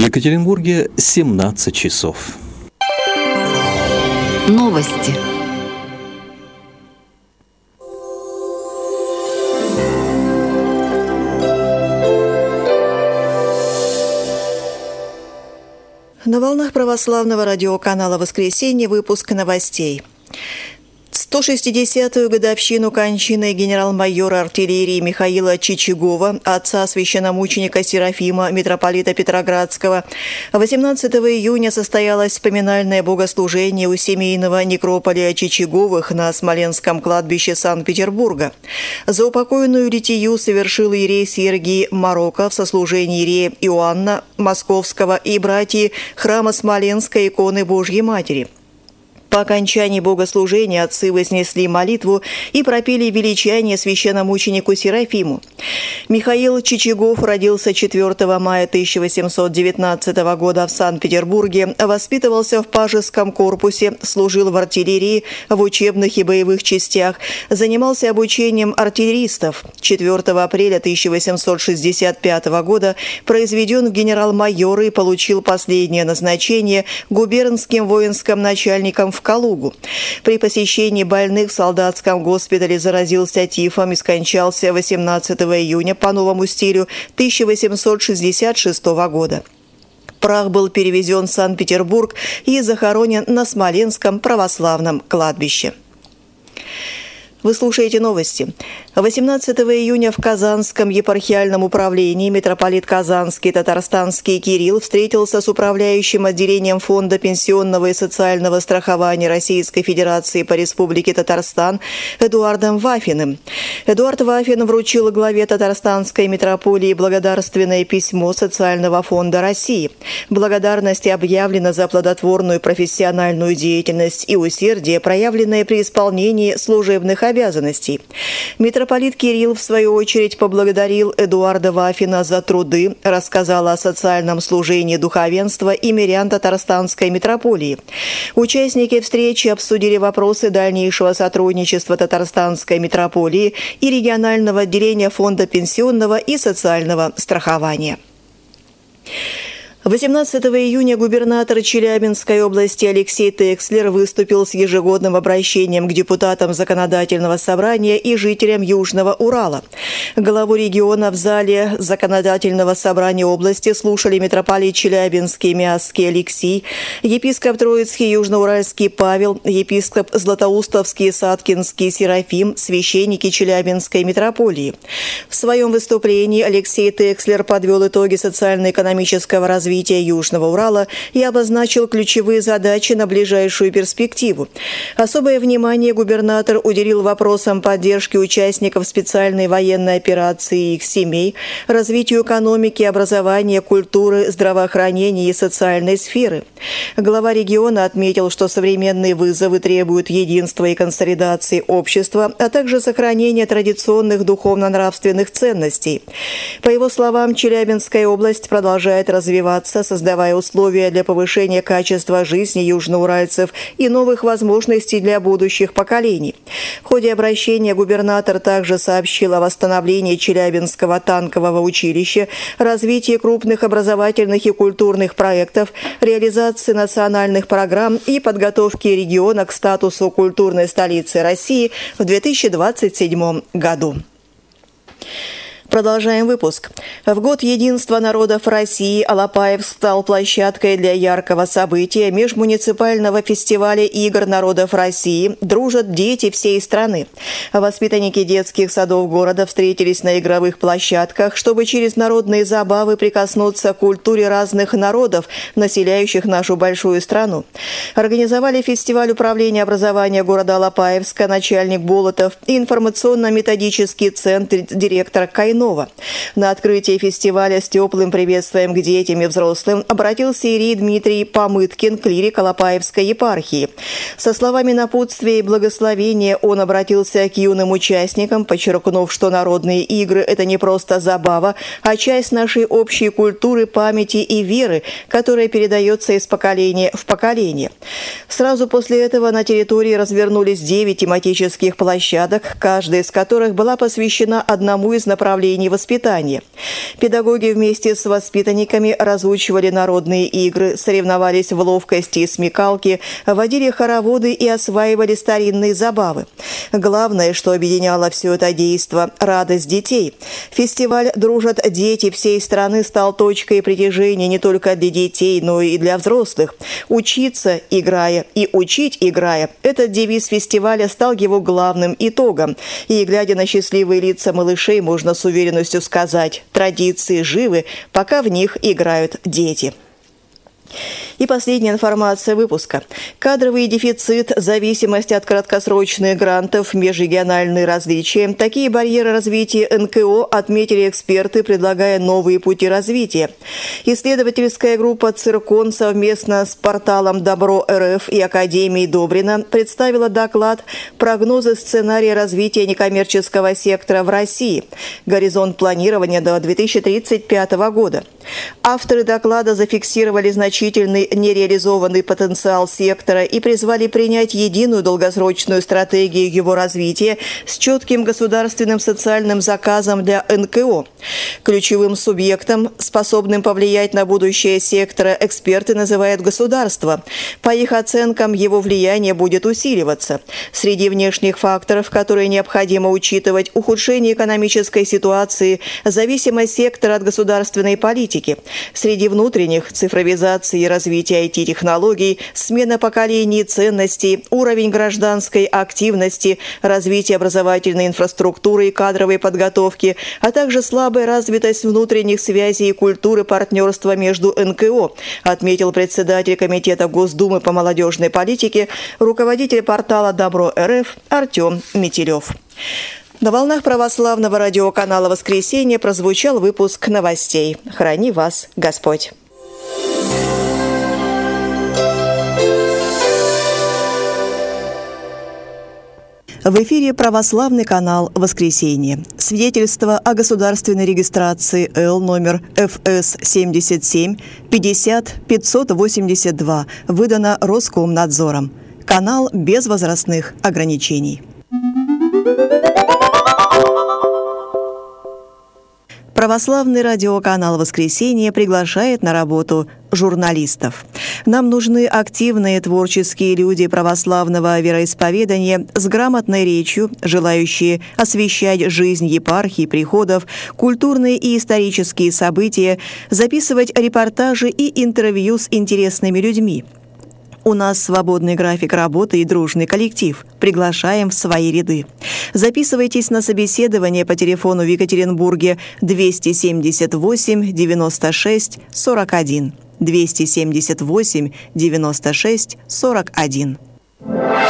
Екатеринбурге 17 часов. Новости. На волнах православного радиоканала «Воскресенье» выпуск новостей. 160-ю годовщину кончины генерал-майора артиллерии Михаила Чичагова, отца священномученика Серафима, митрополита Петроградского, 18 июня состоялось поминальное богослужение у семейного некрополя Чичаговых на Смоленском кладбище Санкт-Петербурга. Заупокойную литию совершил иерей Сергий Мароков в сослужении иерея Иоанна Московского и братьи храма Смоленской иконы Божьей Матери. По окончании богослужения отцы вознесли молитву и пропели величание священномученику Серафиму. Михаил Чичагов родился 4 мая 1819 года в Санкт-Петербурге, воспитывался в Пажеском корпусе, служил в артиллерии, в учебных и боевых частях, занимался обучением артиллеристов. 4 апреля 1865 года произведен в генерал-майоры и получил последнее назначение губернским воинским начальником в Калугу. При посещении больных в солдатском госпитале заразился тифом и скончался 18 июня по новому стилю 1866 года. Прах был перевезен в Санкт-Петербург и захоронен на Смоленском православном кладбище. Вы слушаете новости. 18 июня в Казанском епархиальном управлении митрополит Казанский Татарстанский Кирилл встретился с управляющим отделением Фонда пенсионного и социального страхования Российской Федерации по Республике Татарстан Эдуардом Вафиным. Эдуард Вафин вручил главе Татарстанской митрополии благодарственное письмо Социального фонда России. Благодарность объявлена за плодотворную профессиональную деятельность и усердие, проявленное при исполнении служебных обязанностей. Митрополит Кирилл, в свою очередь, поблагодарил Эдуарда Вафина за труды, рассказал о социальном служении духовенства и мирян Татарстанской митрополии. Участники встречи обсудили вопросы дальнейшего сотрудничества Татарстанской митрополии и регионального отделения Фонда пенсионного и социального страхования. 18 июня губернатор Челябинской области Алексей Текслер выступил с ежегодным обращением к депутатам Законодательного собрания и жителям Южного Урала. Главу региона в зале Законодательного собрания области слушали митрополит Челябинский Миасский Алексий, епископ Троицкий Южноуральский Павел, епископ Златоустовский Саткинский Серафим, священники Челябинской митрополии. В своем выступлении Алексей Текслер подвел итоги социально-экономического развития Южного Урала и обозначил ключевые задачи на ближайшую перспективу. Особое внимание губернатор уделил вопросам поддержки участников специальной военной операции и их семей, развитию экономики, образования, культуры, здравоохранения и социальной сферы. Глава региона отметил, что современные вызовы требуют единства и консолидации общества, а также сохранения традиционных духовно-нравственных ценностей. По его словам, Челябинская область продолжает развиваться, создавая условия для повышения качества жизни южноуральцев и новых возможностей для будущих поколений. В ходе обращения губернатор также сообщил о восстановлении Челябинского танкового училища, развитии крупных образовательных и культурных проектов, реализации национальных программ и подготовке региона к статусу культурной столицы России в 2027 году. Продолжаем выпуск. В год единства народов России Алапаев стал площадкой для яркого события межмуниципального фестиваля игр народов России «Дружат дети всей страны». Воспитанники детских садов города встретились на игровых площадках, чтобы через народные забавы прикоснуться к культуре разных народов, населяющих нашу большую страну. Организовали фестиваль управления образования города Алапаевска начальник Болотов и информационно-методический центр директор Кайнова. На открытии фестиваля с теплым приветствием к детям и взрослым обратился иерей Дмитрий Помыткин, клирик Алапаевской епархии. Со словами напутствия и благословения он обратился к юным участникам, подчеркнув, что народные игры – это не просто забава, а часть нашей общей культуры, памяти и веры, которая передается из поколения в поколение. Сразу после этого на территории развернулись 9 тематических площадок, каждая из которых была посвящена одному из направлений направлений воспитания. Педагоги вместе с воспитанниками разучивали народные игры, соревновались в ловкости и смекалке, водили хороводы и осваивали старинные забавы. Главное, что объединяло все это действо – радость детей. Фестиваль «Дружат дети» всей страны стал точкой притяжения не только для детей, но и для взрослых. «Учиться, играя» и «учить, играя» – этот девиз фестиваля стал его главным итогом. И, глядя на счастливые лица малышей, можно с уверенностью сказать – традиции живы, пока в них играют дети. И последняя информация выпуска. Кадровый дефицит, зависимость от краткосрочных грантов, межрегиональные различия. Такие барьеры развития НКО отметили эксперты, предлагая новые пути развития. Исследовательская группа «Циркон» совместно с порталом «Добро.РФ» и Академией Добрина представила доклад «Прогнозы сценария развития некоммерческого сектора в России. Горизонт планирования до 2035 года». Авторы доклада зафиксировали значительный нереализованный потенциал сектора и призвали принять единую долгосрочную стратегию его развития с четким государственным социальным заказом для НКО. Ключевым субъектом, способным повлиять на будущее сектора, эксперты называют государство. По их оценкам, его влияние будет усиливаться. Среди внешних факторов, которые необходимо учитывать, ухудшение экономической ситуации, зависимость сектора от государственной политики. Среди внутренних – цифровизация и развитие IT-технологий, смена поколений и ценностей, уровень гражданской активности, развитие образовательной инфраструктуры и кадровой подготовки, а также слабая развитость внутренних связей и культуры партнерства между НКО, отметил председатель Комитета Госдумы по молодежной политике, руководитель портала «Добро.РФ» Артем Метелев. На волнах православного радиоканала «Воскресенье» прозвучал выпуск новостей. Храни вас Господь! В эфире православный канал «Воскресенье». Свидетельство о государственной регистрации Л номер ФС 77 50 582 выдано Роскомнадзором. Канал без возрастных ограничений. Православный радиоканал «Воскресенье» приглашает на работу журналистов. Нам нужны активные творческие люди православного вероисповедания с грамотной речью, желающие освещать жизнь епархий, приходов, культурные и исторические события, записывать репортажи и интервью с интересными людьми. У нас свободный график работы и дружный коллектив. Приглашаем в свои ряды. Записывайтесь на собеседование по телефону в Екатеринбурге 278 96 41. 278 96 41.